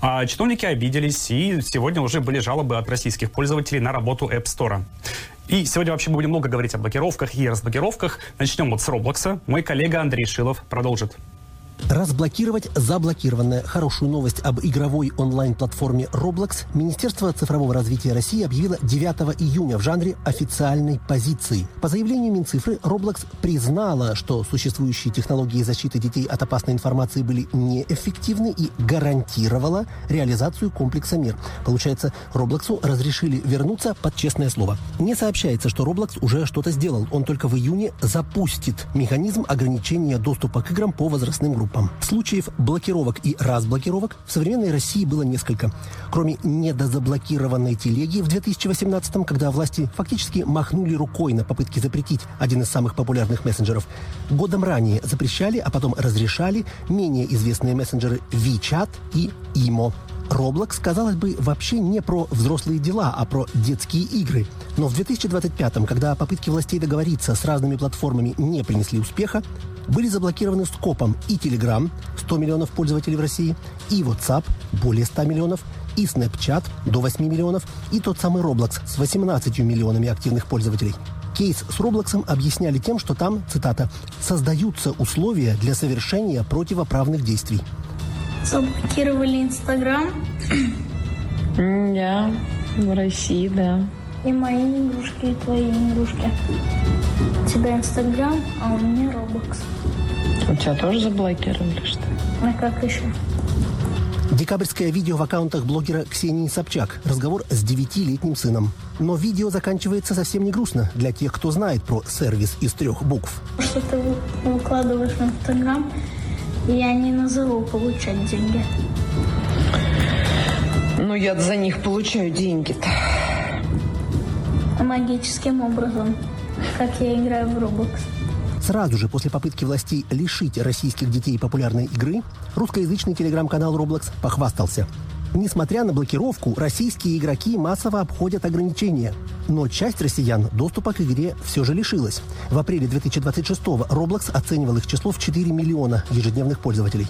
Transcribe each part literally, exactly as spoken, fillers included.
А чиновники обиделись, и сегодня уже были жалобы от российских пользователей на работу App Store. И сегодня вообще мы будем много говорить о блокировках и разблокировках. Начнем вот с Роблокса. Мой коллега Андрей Шилов продолжит. Разблокировать заблокированное. Хорошую новость об игровой онлайн-платформе Roblox Министерство цифрового развития России объявило девятого июня в жанре официальной позиции. По заявлению Минцифры, Roblox признала, что существующие технологии защиты детей от опасной информации были неэффективны и гарантировала реализацию комплекса мер. Получается, Роблоксу разрешили вернуться под честное слово. Не сообщается, что Roblox уже что-то сделал. Он только в июне запустит механизм ограничения доступа к играм по возрастным группам. Случаев блокировок и разблокировок в современной России было несколько. Кроме недозаблокированной телеги в две тысячи восемнадцатом, когда власти фактически махнули рукой на попытки запретить один из самых популярных мессенджеров, годом ранее запрещали, а потом разрешали менее известные мессенджеры WeChat и Imo. Roblox, казалось бы, вообще не про взрослые дела, а про детские игры. Но в две тысячи двадцать пятом, когда попытки властей договориться с разными платформами не принесли успеха, были заблокированы скопом и Telegram, сто миллионов пользователей в России, и WhatsApp, более ста миллионов, и Snapchat, до восьми миллионов, и тот самый Roblox с восемнадцатью миллионами активных пользователей. Кейс с Роблоксом объясняли тем, что там, цитата, «создаются условия для совершения противоправных действий». Заблокировали Инстаграм. Да, в России, да. И мои игрушки, и твои игрушки. У тебя Инстаграм, а у меня Роблокс. У тебя тоже заблокировали, что ли? А как еще? Декабрьское видео в аккаунтах блогера Ксении Собчак. Разговор с девятилетним сыном. Но видео заканчивается совсем не грустно для тех, кто знает про сервис из трех букв. Что ты выкладываешь в Инстаграм, я не назову получать деньги. Ну, я за них получаю деньги-то. Магическим образом, как я играю в Roblox. Сразу же после попытки властей лишить российских детей популярной игры, русскоязычный телеграм-канал Roblox похвастался. Несмотря на блокировку, российские игроки массово обходят ограничения. Но часть россиян доступа к игре все же лишилась. В апреле две тысячи двадцать шестого Roblox оценивал их число в четыре миллиона ежедневных пользователей.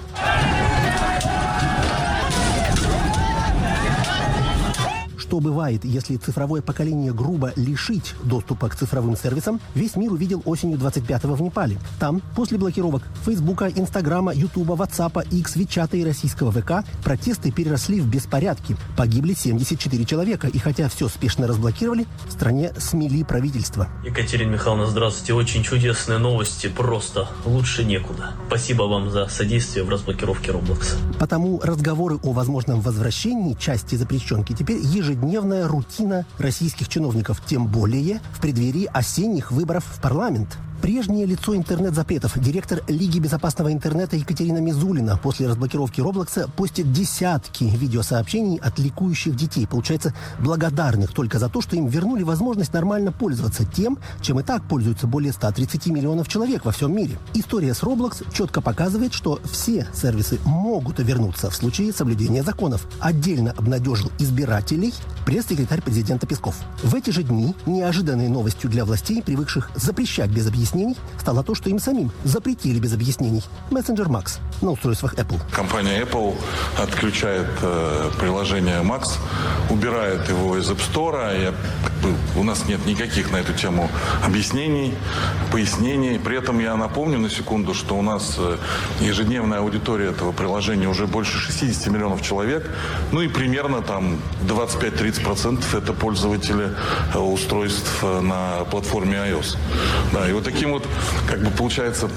Что бывает, если цифровое поколение грубо лишить доступа к цифровым сервисам, весь мир увидел осенью двадцать пятого в Непале. Там, после блокировок Фейсбука, Инстаграма, Ютуба, Ватсапа, Икс, Вичата и российского ВК, протесты переросли в беспорядки. Погибли семьдесят четыре человека, и хотя все спешно разблокировали, в стране смели правительство. Екатерина Михайловна, здравствуйте. Очень чудесные новости, просто лучше некуда. Спасибо вам за содействие в разблокировке Roblox. Потому разговоры о возможном возвращении части запрещенки теперь ежедневно Ежедневная рутина российских чиновников, тем более в преддверии осенних выборов в парламент. Прежнее лицо интернет-запретов, директор Лиги безопасного интернета Екатерина Мизулина, после разблокировки Роблокса постит десятки видеосообщений от ликующих детей. Получается, благодарных только за то, что им вернули возможность нормально пользоваться тем, чем и так пользуются более ста тридцати миллионов человек во всем мире. История с Roblox четко показывает, что все сервисы могут вернуться в случае соблюдения законов. Отдельно обнадежил избирателей пресс-секретарь президента Песков. В эти же дни неожиданной новостью для властей, привыкших запрещать без объяснений, стало то, что им самим запретили без объяснений мессенджер Max на устройствах Apple. Компания Apple отключает э, приложение Max, убирает его из App Store. Я, как бы, у нас нет никаких на эту тему объяснений, пояснений. При этом я напомню на секунду, что у нас ежедневная аудитория этого приложения уже больше шестидесяти миллионов человек. Ну и примерно там двадцать пять - тридцать процентов это пользователи устройств на платформе iOS. Да, и вот таким вот, как бы, получается,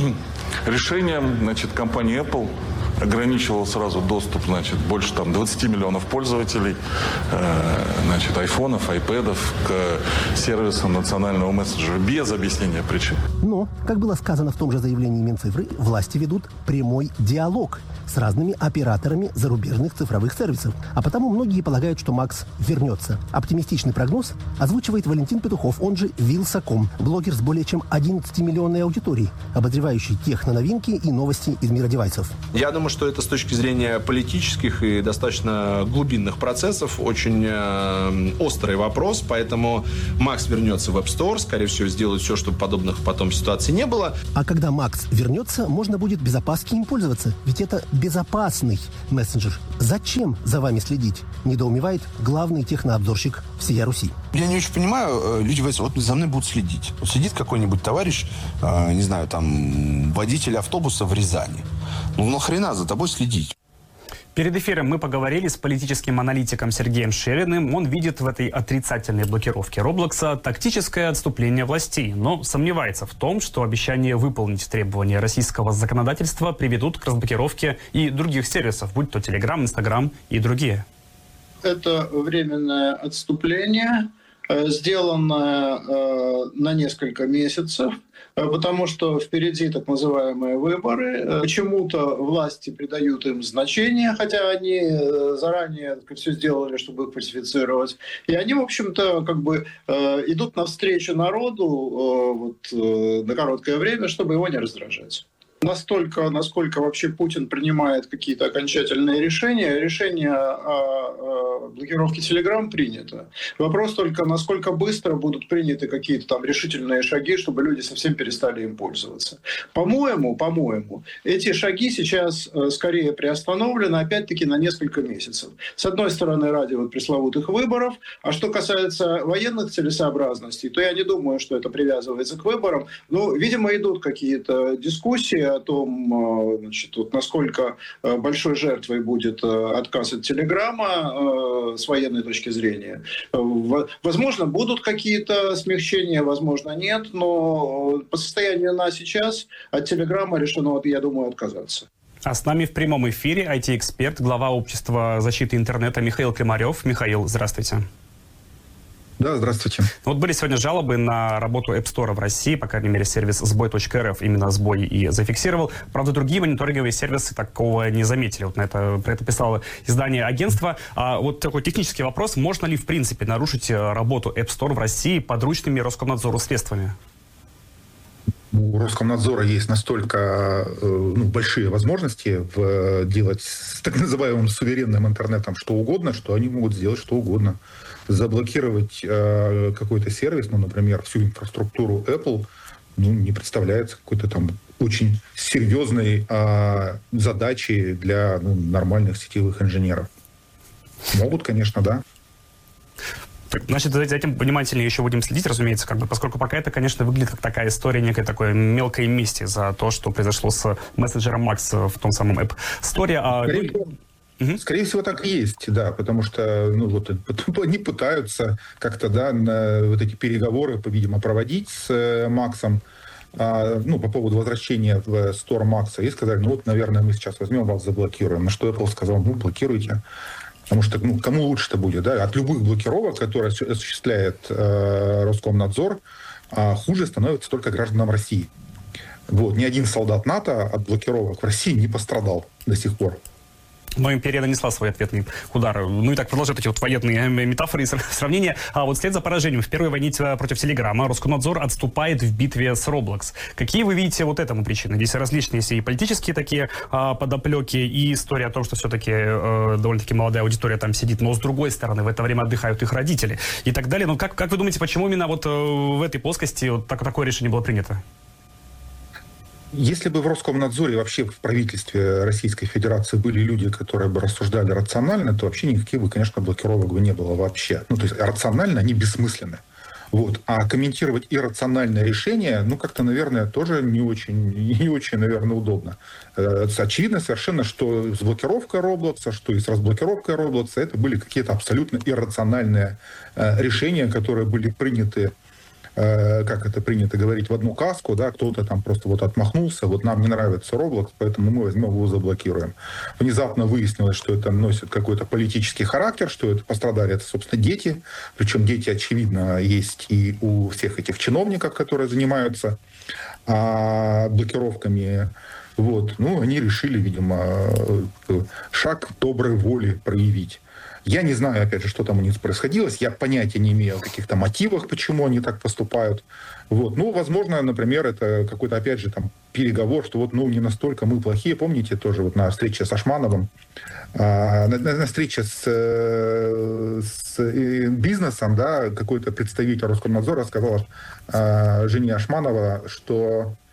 решением, значит, компании Apple ограничивал сразу доступ, значит, больше там двадцати миллионов пользователей, э, значит, айфонов, айпэдов к сервисам национального мессенджера без объяснения причин. Но, как было сказано в том же заявлении Минцифры, власти ведут прямой диалог с разными операторами зарубежных цифровых сервисов. А потому многие полагают, что Макс вернется. Оптимистичный прогноз озвучивает Валентин Петухов, он же Вилсаком, блогер с более чем одиннадцатимиллионной аудиторией, обозревающий техноновинки и новости из мира девайсов. Я думаю, что это с точки зрения политических и достаточно глубинных процессов очень э, острый вопрос, поэтому Макс вернется в App Store, скорее всего, сделает все, чтобы подобных потом ситуаций не было. А когда Макс вернется, можно будет без опаски им пользоваться, ведь это безопасный мессенджер. Зачем за вами следить? Недоумевает главный технообзорщик всея Руси. Я не очень понимаю, люди говорят, вот за мной будут следить. Вот сидит какой-нибудь товарищ, не знаю, там, водитель автобуса в Рязани. Ну, нахрена за тобой следить? Перед эфиром мы поговорили с политическим аналитиком Сергеем Шериным. Он видит в этой отрицательной блокировке Роблокса тактическое отступление властей, но сомневается в том, что обещание выполнить требования российского законодательства приведут к разблокировке и других сервисов, будь то Telegram, Instagram и другие. Это временное отступление, сделанное на несколько месяцев, потому что впереди так называемые выборы. Почему-то власти придают им значение, хотя они заранее все сделали, чтобы их фальсифицировать. И они, в общем-то, как бы идут навстречу народу вот, на короткое время, чтобы его не раздражать. Настолько, насколько вообще Путин принимает какие-то окончательные решения, решение о блокировке Telegram принято. Вопрос только, насколько быстро будут приняты какие-то там решительные шаги, чтобы люди совсем перестали им пользоваться. По-моему, по-моему, эти шаги сейчас скорее приостановлены, опять-таки, на несколько месяцев. С одной стороны, ради вот пресловутых выборов, а что касается военных целесообразностей, то я не думаю, что это привязывается к выборам. Ну, видимо, идут какие-то дискуссии о том, значит, вот насколько большой жертвой будет отказ от Телеграма с военной точки зрения. Возможно, будут какие-то смягчения, возможно, нет, но по состоянию на сейчас от Телеграма решено, я думаю, отказаться. А с нами в прямом эфире ай ти-эксперт, глава общества защиты интернета Михаил Климарев. Михаил, здравствуйте. Да, здравствуйте. Вот были сегодня жалобы на работу App Store в России, по крайней мере, сервис сбой точка эр эф именно сбой и зафиксировал. Правда, другие мониторинговые сервисы такого не заметили. Вот на это, про это писало издание агентства. А вот такой технический вопрос. Можно ли, в принципе, нарушить работу App Store в России подручными Роскомнадзору средствами? У Роскомнадзора есть настолько ну, большие возможности в, делать с так называемым суверенным интернетом что угодно, что они могут сделать что угодно. Заблокировать э, какой-то сервис, ну, например, всю инфраструктуру Apple, ну, не представляется какой-то там очень серьезной э, задачей для ну, нормальных сетевых инженеров. Могут, конечно, да. Значит, за этим внимательнее еще будем следить, разумеется, как бы, поскольку пока это, конечно, выглядит как такая история некой такой мелкой мести за то, что произошло с мессенджером Макс в том самом App Store. А... Скорее, угу. Скорее всего, так и есть, да, потому что ну, вот, они пытаются как-то, да, на вот эти переговоры, видимо, проводить с Максом, а, ну, по поводу возвращения в Store Макса, и сказали, ну, вот, наверное, мы сейчас возьмем вас, заблокируем. На что Apple сказал, ну, блокируйте. Потому что ну, кому лучше-то будет, да? От любых блокировок, которые осуществляет э, Роскомнадзор, э, хуже становится только гражданам России. Вот. Ни один солдат НАТО от блокировок в России не пострадал до сих пор. Но империя нанесла свой ответный удар. Ну и так продолжают эти вот военные метафоры и сравнения. А вот вслед за поражением в первой войне против Телеграма Роскомнадзор отступает в битве с Roblox. Какие вы видите вот этому причины? Здесь различные есть и политические такие а, подоплеки, и история о том, что все-таки а, довольно-таки молодая аудитория там сидит, но с другой стороны в это время отдыхают их родители и так далее. Но как, как вы думаете, почему именно вот в этой плоскости вот так, такое решение было принято? Если бы в Роскомнадзоре, вообще в правительстве Российской Федерации были люди, которые бы рассуждали рационально, то вообще никаких бы, конечно, блокировок бы не было вообще. Ну, то есть рационально они бессмысленны. Вот. А комментировать иррациональное решение, ну, как-то, наверное, тоже не очень, не очень, наверное, удобно. Очевидно совершенно, что с блокировкой Роблокса, что и с разблокировкой Роблокса, это были какие-то абсолютно иррациональные решения, которые были приняты, как это принято говорить, в одну каску, да, кто-то там просто вот отмахнулся, вот нам не нравится Roblox, поэтому мы возьмем его, заблокируем. Внезапно выяснилось, что это носит какой-то политический характер, что это пострадали, это, собственно, дети, причем дети, очевидно, есть и у всех этих чиновников, которые занимаются а, блокировками. Вот. Ну, они решили, видимо, шаг доброй воли проявить. Я не знаю, опять же, что там у них происходило. Я понятия не имею о каких-то мотивах, почему они так поступают. Вот. Ну, возможно, например, это какой-то, опять же, там, переговор, что вот, ну, не настолько мы плохие. Помните, тоже вот на встрече с Ашмановым, а, на, на встрече с, с бизнесом, да, какой-то представитель Роскомнадзора сказал а, жене Ашманова, что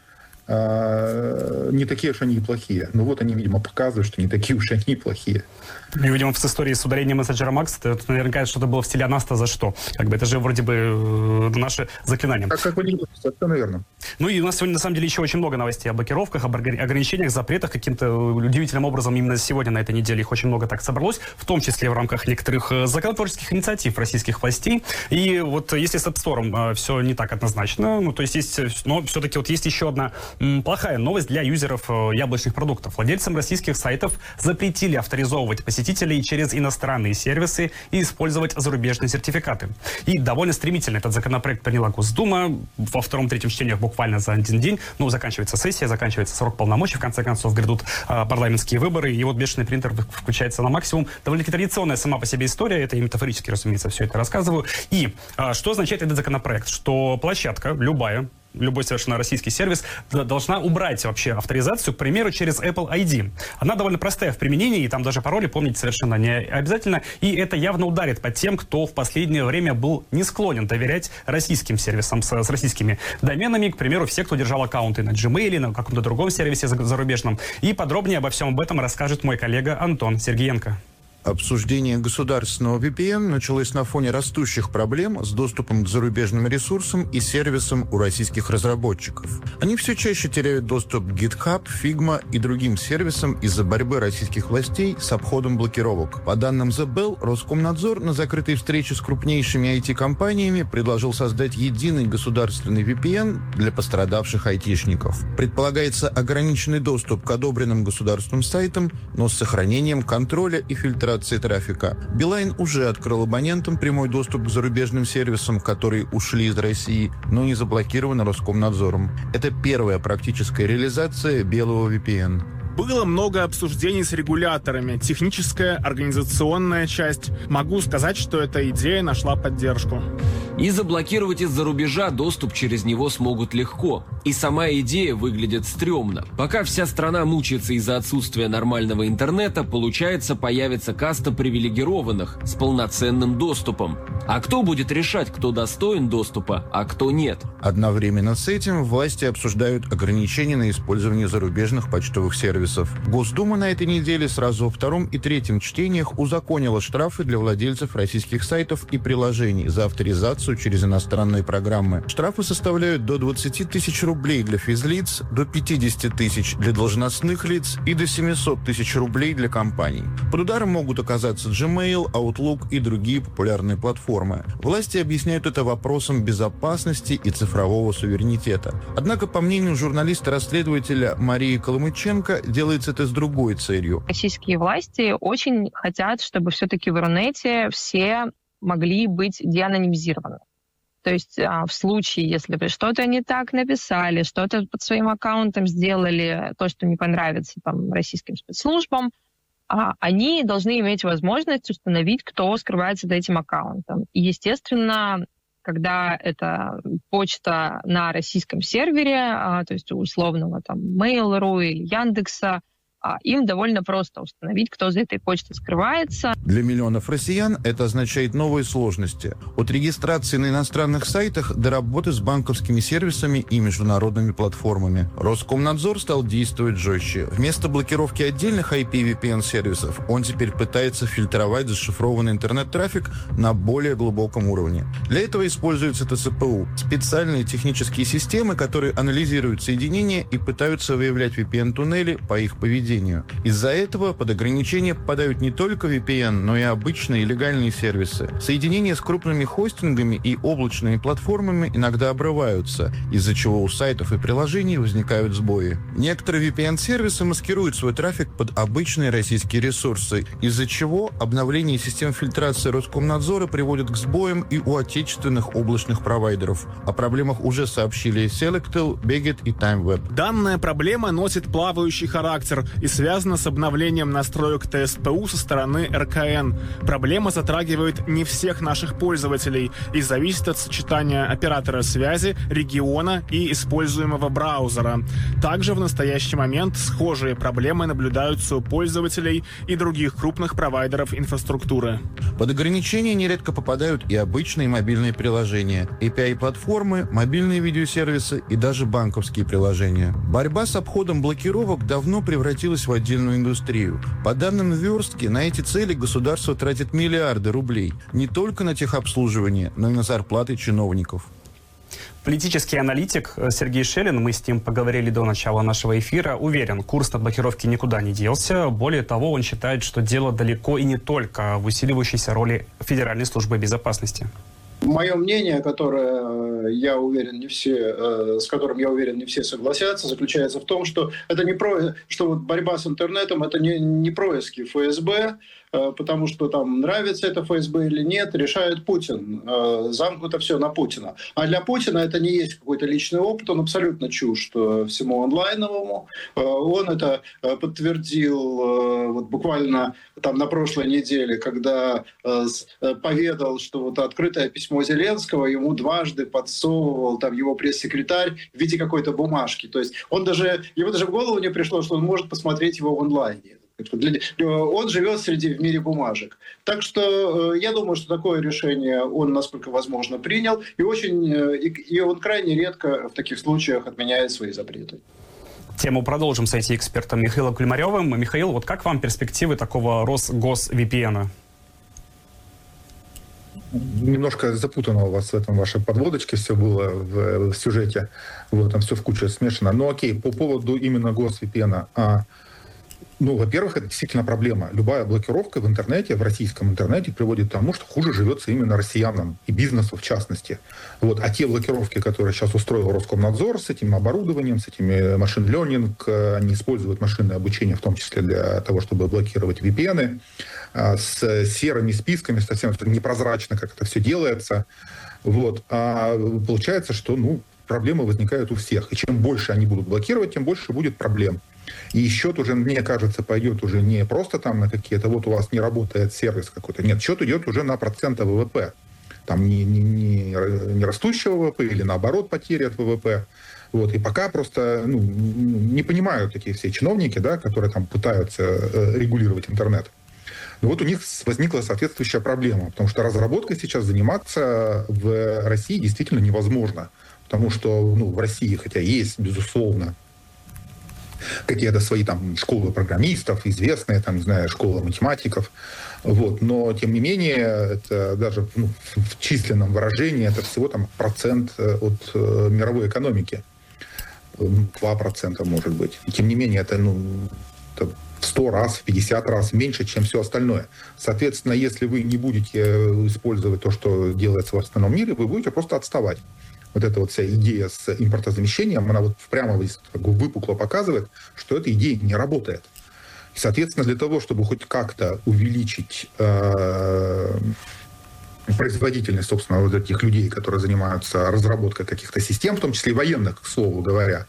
э, не такие уж они и плохие. Ну вот они, видимо, показывают, что не такие уж они и плохие. И, видимо, с историей с удалением мессенджера Макс, это наверняка что-то было в стиле «А нас-то за что?». Как бы это же вроде бы э, наше заклинание. Как, как вы не говорите, это наверное. Ну и у нас сегодня на самом деле еще очень много новостей о блокировках, об ограничениях, запретах. Каким-то удивительным образом именно сегодня на этой неделе их очень много так собралось, в том числе в рамках некоторых законотворческих инициатив российских властей. И вот если с App Store э, все не так однозначно, ну то есть есть, но все-таки вот есть еще одна м, плохая новость для юзеров э, яблочных продуктов. Владельцам российских сайтов запретили авторизовывать посетителей через иностранные сервисы и использовать зарубежные сертификаты. И довольно стремительно этот законопроект приняла Госдума. Во втором-третьем чтениях буквально за один день. Ну, заканчивается сессия, заканчивается срок полномочий, в конце концов грядут э, парламентские выборы, и вот бешеный принтер включается на максимум. Довольно-таки традиционная сама по себе история, это и метафорически, разумеется, все это рассказываю. И э, что означает этот законопроект? Что площадка, любая, любой совершенно российский сервис должна убрать вообще авторизацию, к примеру, через Apple ай ди. Она довольно простая в применении, и там даже пароли помнить совершенно не обязательно, и это явно ударит по тем, кто в последнее время был не склонен доверять российским сервисам с, с российскими доменами, к примеру, все, кто держал аккаунты на Gmail, на каком-то другом сервисе зарубежном. И подробнее обо всем об этом расскажет мой коллега Антон Сергеенко. Обсуждение государственного ви пи эн началось на фоне растущих проблем с доступом к зарубежным ресурсам и сервисам у российских разработчиков. Они все чаще теряют доступ к GitHub, Figma и другим сервисам из-за борьбы российских властей с обходом блокировок. По данным The Bell, Роскомнадзор на закрытой встрече с крупнейшими ай ти-компаниями предложил создать единый государственный ви пи эн для пострадавших айтишников. Предполагается ограниченный доступ к одобренным государственным сайтам, но с сохранением контроля и фильтрации трафика. Билайн уже открыл абонентам прямой доступ к зарубежным сервисам, которые ушли из России, но не заблокированы Роскомнадзором. Это первая практическая реализация белого ви пи эн. Было много обсуждений с регуляторами, техническая, организационная часть. Могу сказать, что эта идея нашла поддержку. И заблокировать из-за рубежа доступ через него смогут легко. И сама идея выглядит стрёмно. Пока вся страна мучается из-за отсутствия нормального интернета, получается, появится каста привилегированных с полноценным доступом. А кто будет решать, кто достоин доступа, а кто нет? Одновременно с этим власти обсуждают ограничения на использование зарубежных почтовых сервисов. Госдума на этой неделе сразу во втором и третьем чтениях узаконила штрафы для владельцев российских сайтов и приложений за авторизацию через иностранные программы. Штрафы составляют до двадцати тысяч рублей для физлиц, до пятидесяти тысяч для должностных лиц и до семисот тысяч рублей для компаний. Под ударом могут оказаться Gmail, Outlook и другие популярные платформы. Власти объясняют это вопросом безопасности и цифрового суверенитета. Однако, по мнению журналиста-расследователя Марии Коломыченко, делается это с другой целью. Российские власти очень хотят, чтобы все-таки в Рунете все могли быть деанонимизированы. То есть в случае, если вы что-то не так написали, что-то под своим аккаунтом сделали, то, что не понравится там, российским спецслужбам, они должны иметь возможность установить, кто скрывается за этим аккаунтом. И, естественно, когда это почта на российском сервере, то есть у условного там Mail точка ру или Яндекса, им довольно просто установить, кто за этой почтой скрывается. Для миллионов россиян это означает новые сложности. От регистрации на иностранных сайтах до работы с банковскими сервисами и международными платформами. Роскомнадзор стал действовать жестче. Вместо блокировки отдельных ай пи ви пи эн-сервисов он теперь пытается фильтровать зашифрованный интернет-трафик на более глубоком уровне. Для этого используются тэ цэ пэ у – специальные технические системы, которые анализируют соединения и пытаются выявлять ви пи эн-туннели по их поведению. Из-за этого под ограничения попадают не только ви пи эн, но и обычные легальные сервисы. Соединения с крупными хостингами и облачными платформами иногда обрываются, из-за чего у сайтов и приложений возникают сбои. Некоторые ви пи эн-сервисы маскируют свой трафик под обычные российские ресурсы, из-за чего обновление систем фильтрации Роскомнадзора приводит к сбоям и у отечественных облачных провайдеров. О проблемах уже сообщили Selectel, Beget и TimeWeb. Данная проблема носит плавающий характер. и связано с обновлением настроек тэ эс пэ у со стороны эр ка эн. Проблема затрагивает не всех наших пользователей и зависит от сочетания оператора связи, региона и используемого браузера. Также в настоящий момент схожие проблемы наблюдаются у пользователей и других крупных провайдеров инфраструктуры. Под ограничения нередко попадают и обычные мобильные приложения, эй пи ай-платформы, мобильные видеосервисы и даже банковские приложения. Борьба с обходом блокировок давно превратилась в отдельную индустрию. По данным Верстки, на эти цели государство тратит миллиарды рублей. Не только на техобслуживание, но и на зарплаты чиновников. Политический аналитик Сергей Шелин, мы с ним поговорили до начала нашего эфира, уверен, курс на блокировки никуда не делся. Более того, он считает, что дело далеко и не только в усиливающейся роли Федеральной службы безопасности. Мое мнение, которое, я уверен, не все, с которым, я уверен, не все согласятся, заключается в том, что это не про, что вот борьба с интернетом, это не, не происки эф эс бэ, потому что там нравится это эф эс бэ или нет, решает Путин. Замкнуто все на Путина. А для Путина это не есть какой-то личный опыт, он абсолютно чужд всему онлайновому. Он это подтвердил вот буквально там на прошлой неделе, когда поведал, что вот открытое письмо Зеленского ему дважды подсовывал там его пресс-секретарь в виде какой-то бумажки. То есть он даже, ему даже в голову не пришло, что он может посмотреть его в онлайне. Он живет среди в мире бумажек. Так что я думаю, что такое решение он, насколько возможно, принял. И, очень, и он крайне редко в таких случаях отменяет свои запреты. Тему продолжим с ай ти-экспертом Михаилом Кульмаревым. Михаил, вот как вам перспективы такого Росгос-ви пи эн? Немножко запутано у вас в этом вашей подводочке все было в, в сюжете. Вот, там все в кучу смешано. Но окей, по поводу именно гос-ви пи эн. А, Ну, во-первых, это действительно проблема. Любая блокировка в интернете, в российском интернете, приводит к тому, что хуже живется именно россиянам и бизнесу в частности. Вот. А те блокировки, которые сейчас устроил Роскомнадзор с этим оборудованием, с этими машин-ленинг, они используют машинное обучение в том числе для того, чтобы блокировать ви пи эн, с серыми списками, совсем непрозрачно, как это все делается. Вот. А получается, что ну, проблемы возникают у всех. И чем больше они будут блокировать, тем больше будет проблем. И счет уже, мне кажется, пойдет уже не просто там на какие-то, вот у вас не работает сервис какой-то. Нет, счет идет уже на проценты вэ вэ пэ. Там не, не, не, не растущего вэ вэ пэ или наоборот потери от вэ вэ пэ. Вот. И пока просто ну, не понимают такие все чиновники, да, которые там пытаются э, регулировать интернет. Но вот у них возникла соответствующая проблема, потому что разработкой сейчас заниматься в России действительно невозможно. Потому что ну, в России, хотя есть, безусловно, какие-то свои там школы программистов, известные, там, не знаю, школы математиков. Вот. Но, тем не менее, это даже ну, в численном выражении это всего там процент от э, мировой экономики. два процента может быть. И, тем не менее, это, ну, это в сто раз, в пятьдесят раз меньше, чем все остальное. Соответственно, если вы не будете использовать то, что делается в остальном мире, вы будете просто отставать. Вот эта вот вся идея с импортозамещением, она вот прямо выпукло показывает, что эта идея не работает. И, соответственно, для того, чтобы хоть как-то увеличить э, производительность, собственно, вот этих людей, которые занимаются разработкой каких-то систем, в том числе и военных, к слову говоря,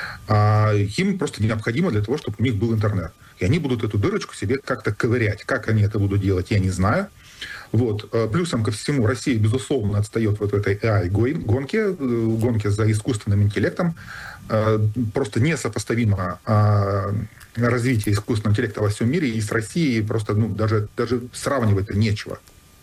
э, им просто необходимо для того, чтобы у них был интернет. И они будут эту дырочку себе как-то ковырять. Как они это будут делать, я не знаю. Вот. Плюсом ко всему, Россия, безусловно, отстает вот в этой эй ай-гонке, гонке за искусственным интеллектом. Просто несопоставимо развитие искусственного интеллекта во всем мире, и с Россией просто ну, даже, даже сравнивать-то нечего.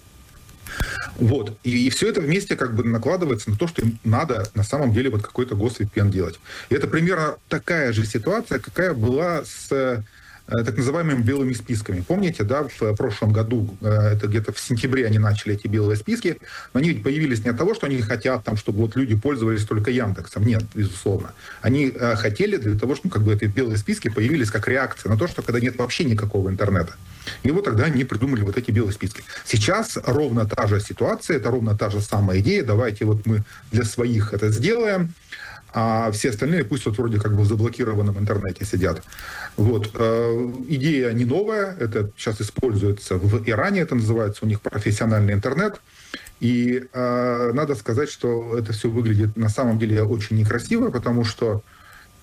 Вот. И, и все это вместе как бы накладывается на то, что им надо на самом деле вот какой-то гос-ви пи эн делать. И это примерно такая же ситуация, какая была с так называемыми белыми списками. Помните, да, в прошлом году, это где-то в сентябре они начали эти белые списки, но они ведь появились не от того, что они хотят, там, чтобы вот люди пользовались только Яндексом. Нет, безусловно. Они э, хотели для того, чтобы как бы, эти белые списки появились как реакция на то, что когда нет вообще никакого интернета. И вот тогда они придумали вот эти белые списки. Сейчас ровно та же ситуация, это ровно та же самая идея. Давайте вот мы для своих это сделаем, а все остальные пусть вот вроде как бы в заблокированном интернете сидят. Вот. Э, идея не новая, это сейчас используется в Иране, это называется у них профессиональный интернет. И э, надо сказать, что это все выглядит на самом деле очень некрасиво, потому что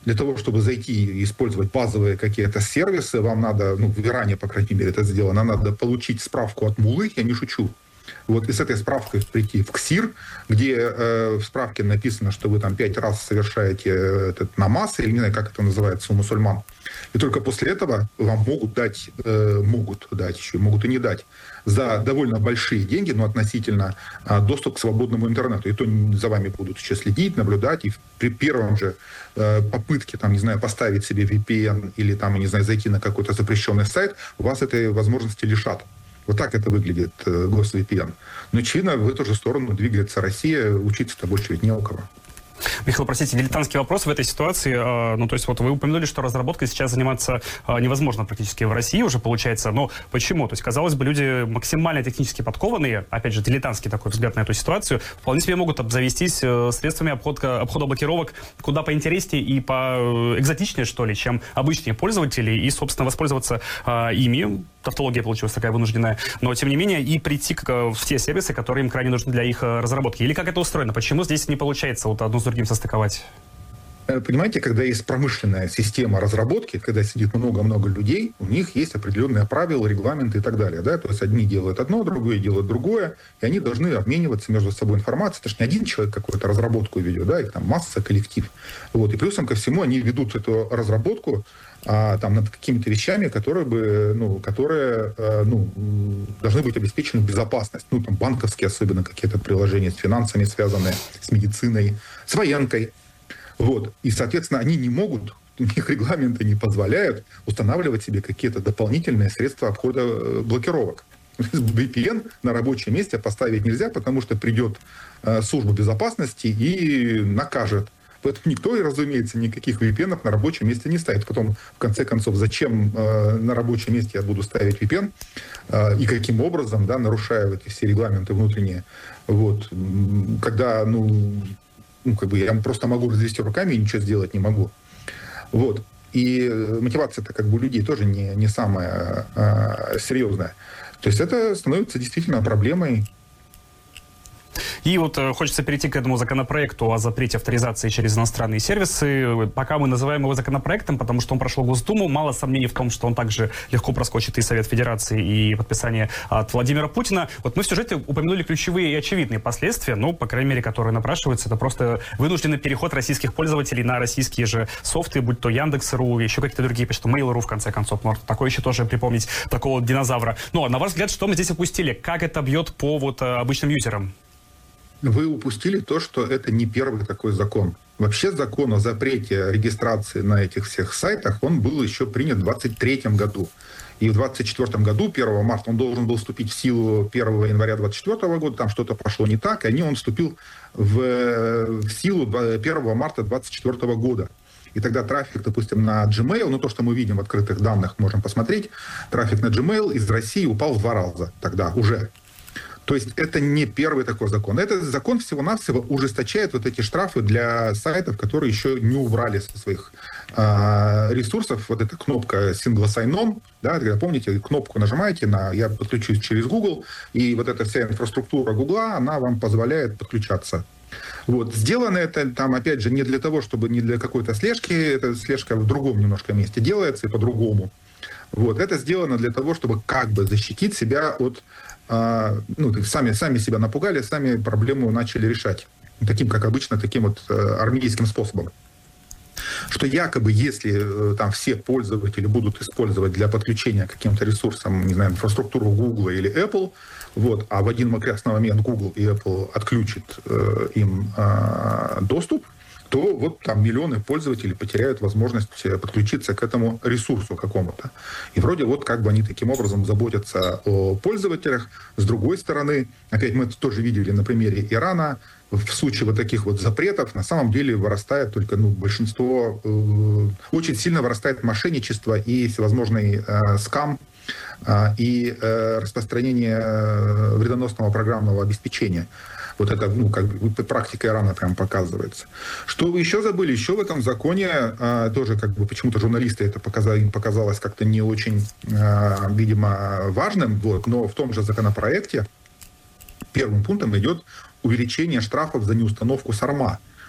для того, чтобы зайти и использовать базовые какие-то сервисы, вам надо, ну, в Иране, по крайней мере, это сделано, надо получить справку от муллы, я не шучу. Вот, и с этой справкой прийти в КСИР, где э, в справке написано, что вы там пять раз совершаете этот намаз, или не знаю, как это называется у мусульман. И только после этого вам могут дать, э, могут дать еще, могут и не дать, за довольно большие деньги, но относительно э, доступ к свободному интернету. И то за вами будут еще следить, наблюдать, и при первом же э, попытке, там, не знаю, поставить себе ви пи эн или там, не знаю, зайти на какой-то запрещенный сайт, вас этой возможности лишат. Вот так это выглядит э, GosVPN. Но, очевидно, в эту же сторону двигается Россия, учиться-то больше ведь не у кого. Михаил, простите, дилетантский вопрос в этой ситуации. Ну, то есть вот вы упомянули, что разработкой сейчас заниматься невозможно практически в России уже получается. Но почему? То есть, казалось бы, люди максимально технически подкованные, опять же, дилетантский такой взгляд на эту ситуацию, вполне себе могут обзавестись средствами обхода, обхода блокировок куда поинтереснее и поэкзотичнее, что ли, чем обычные пользователи, и, собственно, воспользоваться ими. Тавтология получилась такая вынужденная, но, тем не менее, и прийти к, в те сервисы, которые им крайне нужны для их разработки. Или как это устроено? Почему здесь не получается вот одно с другим состыковать? Понимаете, когда есть промышленная система разработки, когда сидит много-много людей, у них есть определенные правила, регламенты и так далее. Да? То есть одни делают одно, другие делают другое, и они должны обмениваться между собой информацией. Это же не один человек какую-то разработку ведет, да? Их там масса, коллектив. Вот. И плюсом ко всему они ведут эту разработку а, там, над какими-то вещами, которые, бы, ну, которые а, ну, должны быть обеспечены безопасность. Ну, там банковские особенно какие-то приложения с финансами связанные, с медициной, с военкой. Вот. И, соответственно, они не могут, у них регламенты не позволяют устанавливать себе какие-то дополнительные средства обхода блокировок. ви пи эн на рабочем месте поставить нельзя, потому что придет э, служба безопасности и накажет. Поэтому никто, разумеется, никаких ви пи эн на рабочем месте не ставит. Потом, в конце концов, зачем э, на рабочем месте я буду ставить ви пи эн э, и каким образом, да, нарушая эти все регламенты внутренние. Вот. Когда, ну... Ну, как бы я просто могу развести руками и ничего сделать не могу. Вот. И мотивация-то как бы у людей тоже не, не самая а, серьезная. То есть это становится действительно проблемой. И вот э, хочется перейти к этому законопроекту о запрете авторизации через иностранные сервисы. Пока мы называем его законопроектом, потому что он прошел Госдуму, мало сомнений в том, что он также легко проскочит и Совет Федерации, и подписание от Владимира Путина. Вот мы в сюжете упомянули ключевые и очевидные последствия, ну, по крайней мере, которые напрашиваются. Это просто вынужденный переход российских пользователей на российские же софты, будь то Яндекс.ру, еще какие-то другие, почему Mail.ru, в конце концов. Можно такое еще тоже припомнить, такого динозавра. Ну, а на ваш взгляд, что мы здесь упустили? Как это бьет по вот обычным юзерам? Вы упустили то, что это не первый такой закон. Вообще закон о запрете регистрации на этих всех сайтах, он был еще принят в двадцать третьем году. И в двадцать четвёртом году, первого марта, он должен был вступить в силу первого января двадцать четвёртого года, там что-то пошло не так, и они, он вступил в, в силу первого марта двадцать четвёртого года. И тогда трафик, допустим, на Gmail, ну то, что мы видим в открытых данных, можем посмотреть, трафик на Gmail из России упал в два раза тогда уже. То есть это не первый такой закон. Этот закон всего-навсего ужесточает вот эти штрафы для сайтов, которые еще не убрали со своих э, ресурсов. Вот эта кнопка Single Sign-On, да, когда, помните, кнопку нажимаете на «Я подключусь через Google», и вот эта вся инфраструктура Google, она вам позволяет подключаться. Вот. Сделано это, там, опять же, не для того, чтобы не для какой-то слежки, эта слежка в другом немножко месте делается и по-другому. Вот. Это сделано для того, чтобы как бы защитить себя от... А, ну, сами, сами себя напугали, сами проблему начали решать. Таким, как обычно, таким вот армейским способом. Что якобы, если там все пользователи будут использовать для подключения к каким-то ресурсам, не знаю, инфраструктуру Google или Apple, вот, а в один прекрасный момент Google и Apple отключат э, им э, доступ, то вот там миллионы пользователей потеряют возможность подключиться к этому ресурсу какому-то. И вроде вот как бы они таким образом заботятся о пользователях. С другой стороны, опять мы это тоже видели на примере Ирана, в случае вот таких вот запретов на самом деле вырастает только, ну, большинство, э, очень сильно вырастает мошенничество и всевозможный э, скам, э, и э, распространение э, вредоносного программного обеспечения. Вот это, ну, как бы практика Ирана прям показывается. Что вы еще забыли? Еще в этом законе а, тоже, как бы, почему-то журналисты это показали, им показалось как-то не очень, а, видимо, важным. Вот. Но в том же законопроекте первым пунктом идет увеличение штрафов за неустановку САРМа.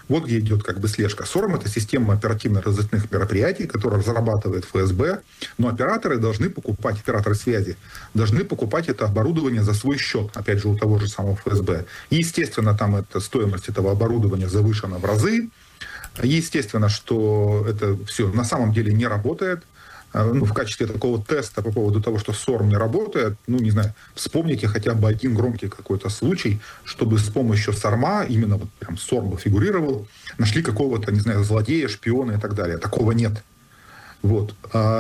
Вот где идет как бы слежка. СОРМ — это система оперативно-розыскных мероприятий, которая разрабатывает ФСБ, но операторы должны покупать, операторы связи, должны покупать это оборудование за свой счет, опять же, у того же самого ФСБ. И, естественно, там это, стоимость этого оборудования завышена в разы. Естественно, что это все на самом деле не работает. Ну, в качестве такого теста по поводу того, что СОРМ не работает, ну, не знаю, вспомните хотя бы один громкий какой-то случай, чтобы с помощью СОРМа, именно вот прям СОРМ фигурировал, нашли какого-то, не знаю, злодея, шпиона и так далее. Такого нет. Вот.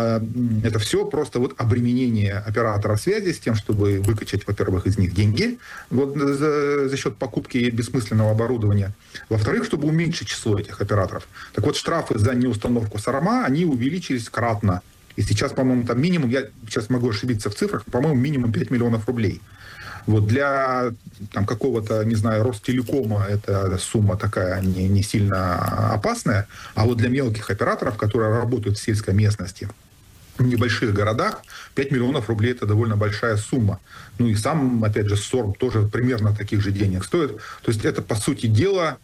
Это все просто вот обременение оператора связи с тем, чтобы выкачать, во-первых, из них деньги вот, за, за счет покупки бессмысленного оборудования. Во-вторых, чтобы уменьшить число этих операторов. Так вот, штрафы за неустановку СОРМа, они увеличились кратно. И сейчас, по-моему, там минимум, я сейчас могу ошибиться в цифрах, по-моему, минимум пять миллионов рублей. Вот для там, какого-то, не знаю, Ростелекома эта сумма такая не, не сильно опасная, а вот для мелких операторов, которые работают в сельской местности, в небольших городах, пять миллионов рублей – это довольно большая сумма. Ну и сам, опять же, СОРМ тоже примерно таких же денег стоит. То есть это, по сути дела,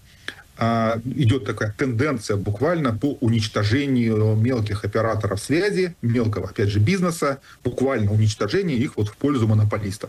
идет такая тенденция буквально по уничтожению мелких операторов связи, мелкого, опять же, бизнеса, буквально уничтожение их вот в пользу монополистов.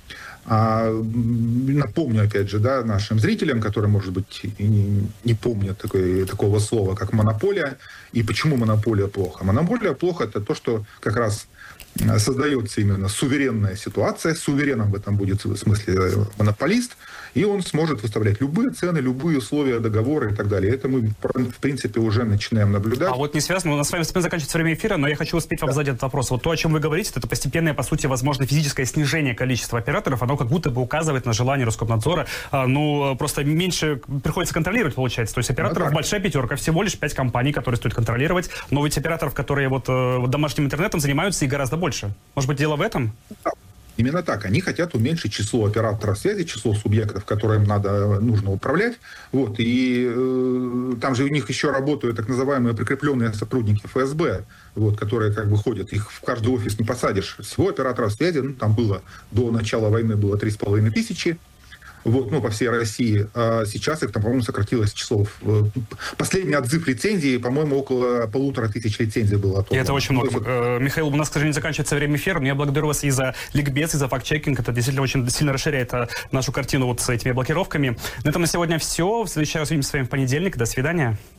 А, напомню, опять же, да, нашим зрителям, которые, может быть, не, не помнят такой, такого слова, как монополия. И почему монополия плохо? Монополия плохо – это то, что как раз создается именно суверенная ситуация. Сувереном в этом будет в смысле монополист. И он сможет выставлять любые цены, любые условия договора и так далее. Это мы, в принципе, уже начинаем наблюдать. А вот не связано, у нас с вами заканчивается время эфира, но я хочу успеть вам да. задать этот вопрос. Вот то, о чем вы говорите, это постепенное, по сути, возможно, физическое снижение количества операторов, оно как будто бы указывает на желание Роскомнадзора, а, ну, просто меньше приходится контролировать, получается. То есть операторов да, большая пятерка, всего лишь пять компаний, которые стоит контролировать, но ведь операторов, которые вот, вот домашним интернетом занимаются, и гораздо больше. Может быть, дело в этом? Да. Именно так. Они хотят уменьшить число операторов связи, число субъектов, которым надо, нужно управлять. Вот. И э, там же у них еще работают так называемые прикрепленные сотрудники ФСБ, вот, которые как бы ходят. Их в каждый офис не посадишь. Всего операторов связи, ну, там было до начала войны было три с половиной тысячи. Вот, ну, по всей России. А сейчас их там, по-моему, сократилось число. Последний отзыв лицензии, по-моему, около полутора тысяч лицензий было отобрано. И это очень много. Есть... Михаил, у нас, к сожалению, заканчивается время эфира, но я благодарю вас и за ликбез, и за факт-чекинг. Это действительно очень сильно расширяет нашу картину вот с этими блокировками. На этом на сегодня все. В следующий раз увидимся с вами в понедельник. До свидания.